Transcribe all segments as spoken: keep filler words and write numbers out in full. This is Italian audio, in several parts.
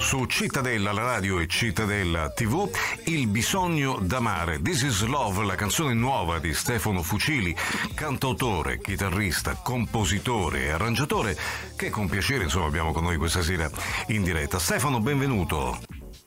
su Cittadella, la radio e Cittadella tivù, Il bisogno d'amare, This is Love, la canzone nuova di Stefano Fucili, cantautore, chitarrista, compositore e arrangiatore, che con piacere insomma abbiamo con noi questa sera in diretta. Stefano, benvenuto.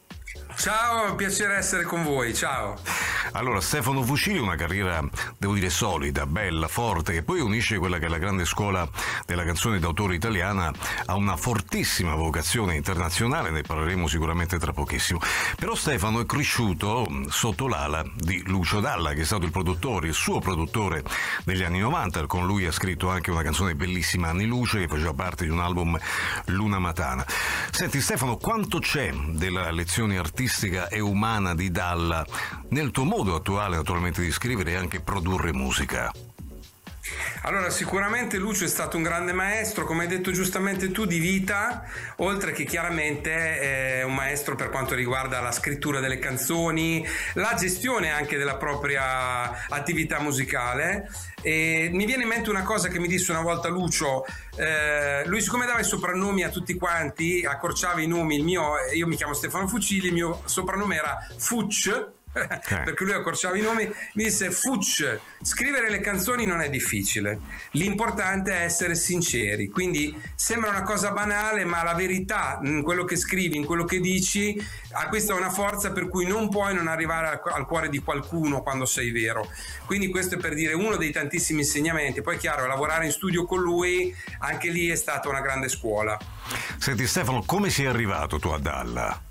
Ciao, piacere essere con voi, ciao. Allora, Stefano Fucili, una carriera, devo dire, solida, bella, forte, che poi unisce quella che è la grande scuola della canzone d'autore italiana a una fortissima vocazione internazionale, ne parleremo sicuramente tra pochissimo. Però Stefano è cresciuto sotto l'ala di Lucio Dalla, che è stato il produttore, il suo produttore negli anni novanta, con lui ha scritto anche una canzone bellissima, Anni Luce, che faceva parte di un album, Luna Matana. Senti Stefano, quanto c'è della lezione artistica e umana di Dalla nel tuo modo attuale naturalmente di scrivere e anche produrre musica? Allora, sicuramente Lucio è stato un grande maestro, come hai detto giustamente tu, di vita, oltre che chiaramente è un maestro per quanto riguarda la scrittura delle canzoni, la gestione anche della propria attività musicale. E mi viene in mente una cosa che mi disse una volta Lucio, eh, lui siccome dava i soprannomi a tutti quanti, accorciava i nomi, il mio, io mi chiamo Stefano Fucili, il mio soprannome era Fuc, perché lui accorciava i nomi, mi disse: Fuc, scrivere le canzoni non è difficile, l'importante è essere sinceri. Quindi sembra una cosa banale, ma la verità in quello che scrivi, in quello che dici, ha questa una forza per cui non puoi non arrivare al, al cuore di qualcuno quando sei vero. Quindi questo è per dire uno dei tantissimi insegnamenti. Poi chiaro, lavorare in studio con lui, anche lì è stata una grande scuola. Senti Stefano, come sei arrivato tu a Dalla?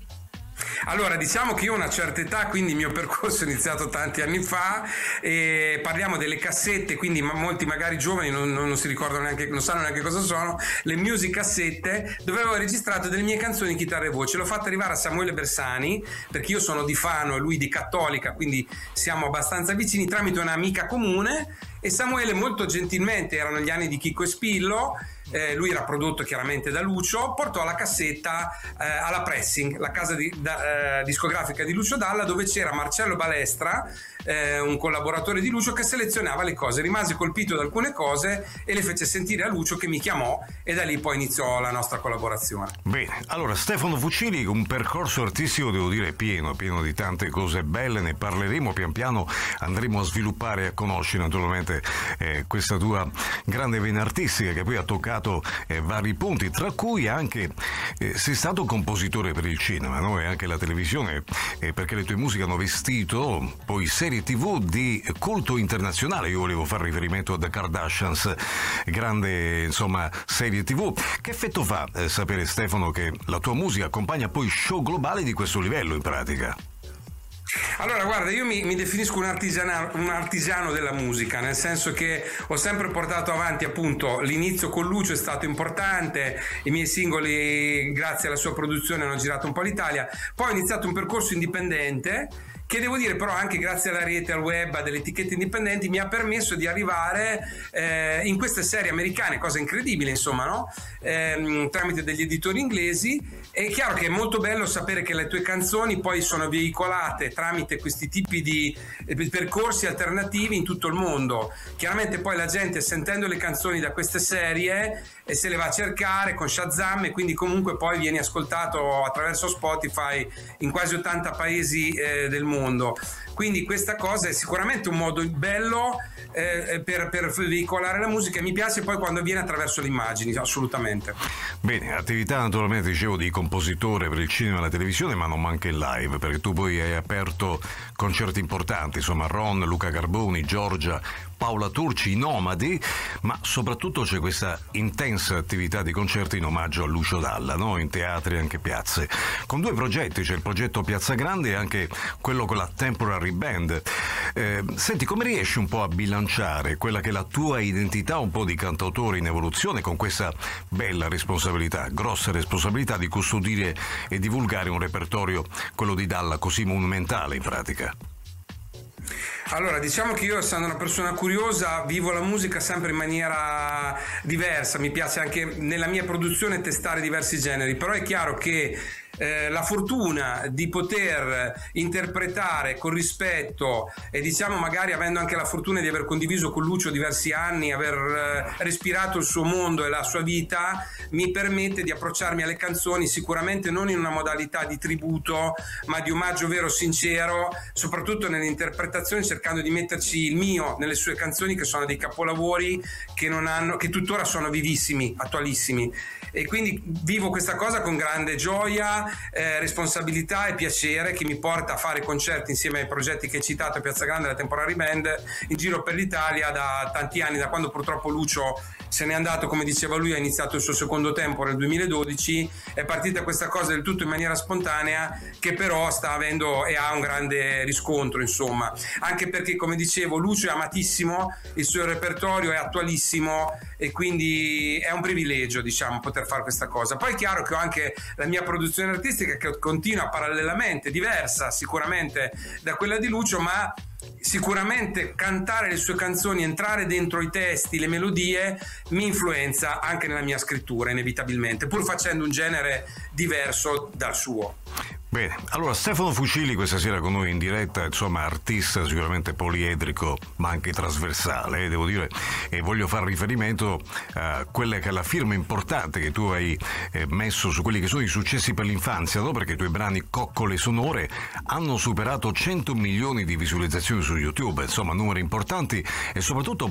Allora, diciamo che io ho una certa età, quindi il mio percorso è iniziato tanti anni fa, e parliamo delle cassette, quindi molti magari giovani non, non, non si ricordano neanche, non sanno neanche cosa sono, le music cassette, dove avevo registrato delle mie canzoni in chitarra e voce. L'ho fatta arrivare a Samuele Bersani, perché io sono di Fano e lui di Cattolica, quindi siamo abbastanza vicini, tramite un'amica comune, e Samuele molto gentilmente, erano gli anni di Chicco e Spillo, eh, lui era prodotto chiaramente da Lucio, portò la cassetta eh, alla Pressing, la casa di, da, eh, discografica di Lucio Dalla, dove c'era Marcello Balestra, eh, un collaboratore di Lucio, che selezionava le cose. Rimase colpito da alcune cose e le fece sentire a Lucio, che mi chiamò, e da lì poi iniziò la nostra collaborazione. Bene, allora Stefano Fucili, un percorso artistico devo dire pieno, pieno di tante cose belle, ne parleremo pian piano, andremo a sviluppare e a conoscere naturalmente eh, questa tua grande vena artistica, che poi ha toccato eh, vari punti, tra cui anche eh, sei stato compositore per il cinema, no? E anche la televisione, eh, perché le tue musiche hanno vestito poi serie tivù di culto internazionale. Io volevo fare riferimento a The Kardashians, grande insomma serie tivù. Che effetto fa eh, sapere Stefano che la tua musica accompagna poi show globali di questo livello in pratica? Allora guarda, io mi, mi definisco un artigiano, un artigiano della musica, nel senso che ho sempre portato avanti, appunto, l'inizio con Lucio è stato importante, i miei singoli grazie alla sua produzione hanno girato un po' l'Italia, poi ho iniziato un percorso indipendente che, devo dire, però anche grazie alla rete, al web, a delle etichette indipendenti, mi ha permesso di arrivare eh, in queste serie americane, cosa incredibile insomma, no? Eh, tramite degli editori inglesi. È chiaro che è molto bello sapere che le tue canzoni poi sono veicolate tramite questi tipi di percorsi alternativi in tutto il mondo. Chiaramente poi la gente, sentendo le canzoni da queste serie, e se le va a cercare con Shazam, e quindi comunque poi vieni ascoltato attraverso Spotify in quasi ottanta paesi eh, del mondo. Quindi questa cosa è sicuramente un modo bello eh, per, per veicolare la musica, e mi piace poi quando viene attraverso le immagini, assolutamente. Bene, attività naturalmente, dicevo, di compositore per il cinema e la televisione, ma non manca il live, perché tu poi hai aperto concerti importanti, insomma Ron, Luca Carboni, Giorgia, Paola Turci, i Nomadi, ma soprattutto c'è questa intensa attività di concerti in omaggio a Lucio Dalla, no? In teatri e anche piazze, con due progetti, c'è il progetto Piazza Grande e anche quello con la Temporary Band. Eh, senti, come riesci un po' a bilanciare quella che è la tua identità un po' di cantautore in evoluzione con questa bella responsabilità, grossa responsabilità di custodire e divulgare un repertorio, quello di Dalla, così monumentale in pratica? Allora, diciamo che io, essendo una persona curiosa, vivo la musica sempre in maniera diversa, mi piace anche nella mia produzione testare diversi generi, però è chiaro che eh, la fortuna di poter interpretare con rispetto e diciamo magari avendo anche la fortuna di aver condiviso con Lucio diversi anni, aver eh, respirato il suo mondo e la sua vita, mi permette di approcciarmi alle canzoni sicuramente non in una modalità di tributo, ma di omaggio vero, sincero, soprattutto nelle interpretazioni, cercando di metterci il mio nelle sue canzoni, che sono dei capolavori che non hanno, che tuttora sono vivissimi, attualissimi. E quindi vivo questa cosa con grande gioia, eh, responsabilità e piacere, che mi porta a fare concerti insieme ai progetti che hai citato, Piazza Grande e la Temporary Band, in giro per l'Italia da tanti anni, da quando purtroppo Lucio se n'è andato, come diceva lui, ha iniziato il suo secondo tempo nel duemiladodici, è partita questa cosa del tutto in maniera spontanea, che però sta avendo e ha un grande riscontro, insomma, anche perché, come dicevo, Lucio è amatissimo, il suo repertorio è attualissimo e quindi è un privilegio, diciamo, poter fare questa cosa. Poi è chiaro che ho anche la mia produzione artistica che continua parallelamente, diversa sicuramente da quella di Lucio, ma sicuramente cantare le sue canzoni, entrare dentro i testi, le melodie, mi influenza anche nella mia scrittura, inevitabilmente, pur facendo un genere diverso dal suo. Bene, allora Stefano Fucili questa sera con noi in diretta, insomma artista sicuramente poliedrico ma anche trasversale, eh, devo dire, e voglio fare riferimento a quella che è la firma importante che tu hai eh, messo su quelli che sono i successi per l'infanzia, no? Perché i tuoi brani Coccole Sonore hanno superato cento milioni di visualizzazioni su YouTube, insomma numeri importanti e soprattutto